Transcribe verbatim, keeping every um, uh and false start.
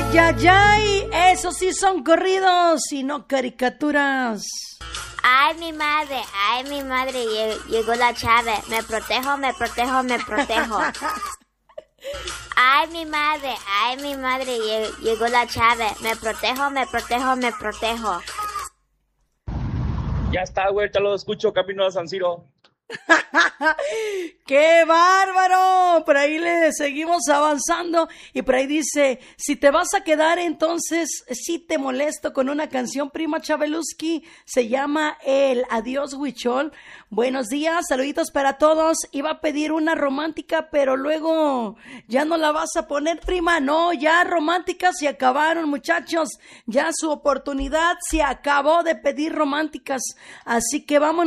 Ay, ay, ay, esos sí son corridos y no caricaturas. Ay, mi madre, ay, mi madre, llegó la chave. Me protejo, me protejo, me protejo. Ay, mi madre, ay, mi madre, llegó la chave. Me protejo, me protejo, me protejo. Ya está, güey, ya lo escucho, camino a San Siro. ¡Qué bárbaro! Por ahí le seguimos avanzando y por ahí dice, si te vas a quedar entonces sí te molesto con una canción, prima Chabeluski, se llama El Adiós Huichol. Buenos días, saluditos para todos. Iba a pedir una romántica, pero luego ya no la vas a poner, prima. No, ya románticas se acabaron, muchachos. Ya su oportunidad se acabó de pedir románticas, así que vámonos.